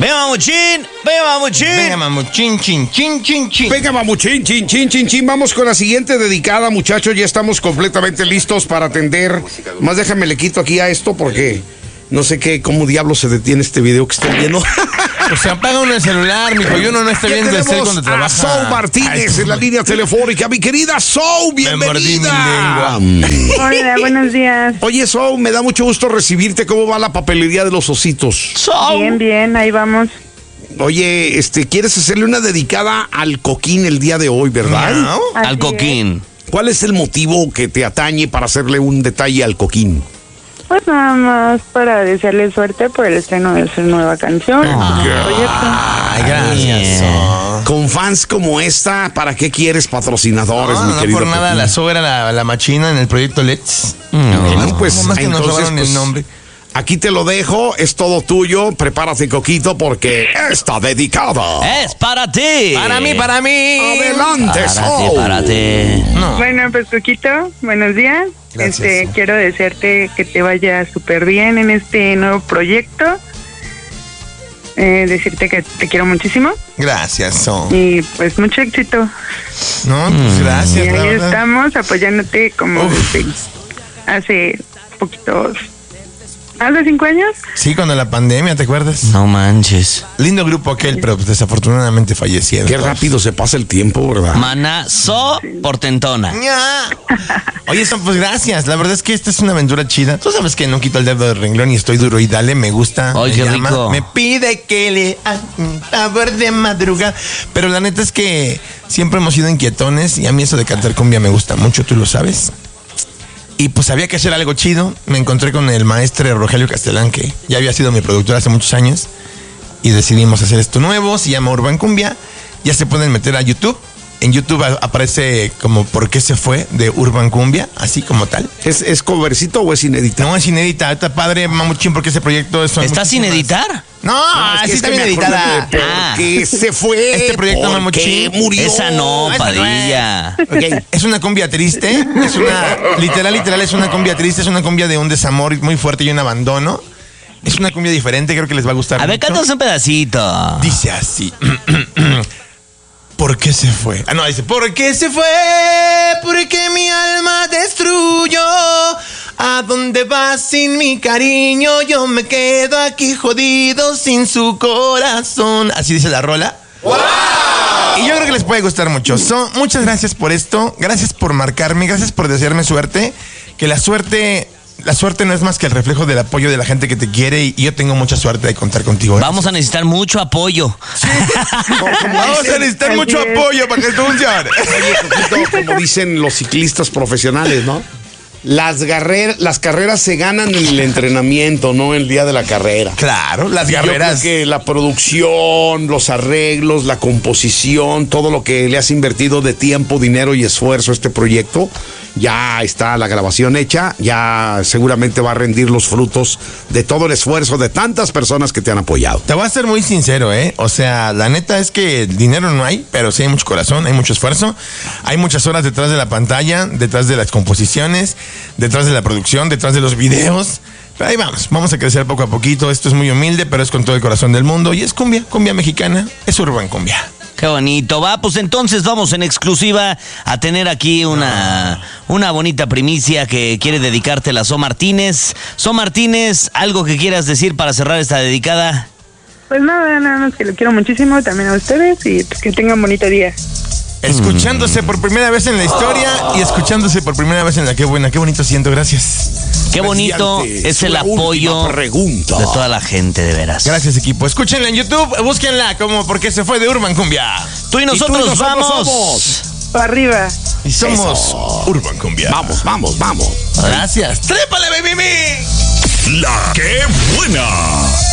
Venga, mamuchín. Venga, mamuchín. Venga, mamuchín, chin, chin, chin, chin. Venga, mamuchín, chin, chin, chin, chin. Vamos con la siguiente dedicada, muchachos. Ya estamos completamente listos para atender. Más déjame le quito aquí a esto porque no sé cómo diablos se detiene este video que estoy viendo. O sea, apaga uno el celular, mijo, y uno no está viendo el cel cuando trabaja. Sou Martínez en la línea telefónica. Mi querida Sou, bienvenida. Hola, buenos días. Oye, Sou, me da mucho gusto recibirte. ¿Cómo va la papelería de los ositos? Bien, bien, ahí vamos. Oye, quieres hacerle una dedicada al Coquín el día de hoy, ¿verdad? ¿No? Al Coquín. ¿Cuál es el motivo que te atañe para hacerle un detalle al Coquín? Pues nada más para desearle suerte por el estreno de su nueva canción. Ay, gracias. Con fans como esta, ¿para qué quieres patrocinadores, mi No querido por nada, Coquín? la So era la machina en el proyecto Let's. Bueno, pues más que nos entonces, robaron el nombre. Aquí te lo dejo, es todo tuyo. Prepárate, Coquito, porque está dedicada. Es para ti. Para mí. Adelante, Sou. Párate. No. Bueno, pues Coquito, buenos días. Gracias. Quiero desearte que te vaya súper bien en este nuevo proyecto. Decirte que te quiero muchísimo Gracias, So. y pues mucho éxito. No, pues gracias, Y la ahí verdad. estamos apoyándote como desde hace poquitos, hace 5 años. Sí, cuando la pandemia, ¿te acuerdas? No manches. Lindo grupo aquel, pero pues, desafortunadamente fallecieron. Qué rápido se pasa el tiempo, ¿verdad? Maná So Portentona. ¡Ña! Oye, Son, pues gracias. La verdad es que esta es una aventura chida. Tú sabes que no quito el dedo del renglón y estoy duro y dale, me gusta. Ay, me qué llama, rico. Me pide que le haga un favor de madrugada. Pero la neta es que siempre hemos sido inquietones y a mí eso de cantar cumbia me gusta mucho, tú lo sabes. Y pues había que hacer algo chido. Me encontré con el maestro Rogelio Castelán, que ya había sido mi productor hace muchos años. Y decidimos hacer esto nuevo. Se llama Urban Cumbia. Ya se pueden meter a YouTube. En YouTube aparece como ¿Por qué se fue? De Urban Cumbia, así como tal. ¿Es covercito o es inédita? No, es inédita. Está padre, mamuchín, porque ese proyecto es... ¿Estás sin editar? No, Es que sí está me bien acuerdo editada. de ¿Por qué se fue? Este proyecto, ¿Por mamuchín, qué murió? Esa no, esa no Padilla. Ok. Es una cumbia triste, es una, literal, es una cumbia triste, es una cumbia de un desamor muy fuerte y un abandono. Es una cumbia diferente, creo que les va a gustar A ver, mucho. cántanos un pedacito. Dice así. ¿Por qué se fue? Ah, no, dice, ¿por qué se fue? Porque mi alma destruyó. ¿A dónde vas sin mi cariño? Yo me quedo aquí jodido sin su corazón. Así dice la rola. ¡Wow! Y yo creo que les puede gustar mucho. Muchas gracias por esto. Gracias por marcarme. Gracias por desearme suerte. Que la suerte no es más que el reflejo del apoyo de la gente que te quiere. Y yo tengo mucha suerte de contar contigo. Vamos a necesitar mucho apoyo. Vamos a necesitar mucho Así es. apoyo para que esto funcione. Oye, Coquito, como dicen los ciclistas profesionales, ¿no? Las carreras se ganan en el entrenamiento, no el día de la carrera. Claro, las Yo creo carreras. que la producción, los arreglos, la composición, todo lo que le has invertido de tiempo, dinero y esfuerzo a este proyecto, ya está la grabación hecha, ya seguramente va a rendir los frutos de todo el esfuerzo de tantas personas que te han apoyado. Te voy a ser muy sincero, ¿eh? O sea, la neta es que dinero no hay, pero sí hay mucho corazón, hay mucho esfuerzo, hay muchas horas detrás de la pantalla, detrás de las composiciones, detrás de la producción, detrás de los videos. Pero ahí vamos a crecer poco a poquito. Esto es muy humilde, pero es con todo el corazón del mundo. Y es cumbia mexicana, es Urban Cumbia. Qué bonito. Va, pues entonces vamos en exclusiva a tener aquí una bonita primicia que quiere dedicarte la So Martínez. So Martínez, ¿algo que quieras decir para cerrar esta dedicada? Pues nada más que lo quiero muchísimo también a ustedes y pues que tengan bonito día. Escuchándose por primera vez en la historia y escuchándose por primera vez en la Qué Buena. Qué bonito siento, gracias. Qué bonito Mediante es el la apoyo última pregunta. de toda la gente, de veras. Gracias, equipo. Escúchenla en YouTube, búsquenla como ¿Por qué se fue? De Urban Cumbia. Tú y nosotros, vamos. somos. Para arriba. Y somos Eso. Urban Cumbia. Vamos. Gracias. ¡Trépale, baby! La que buena.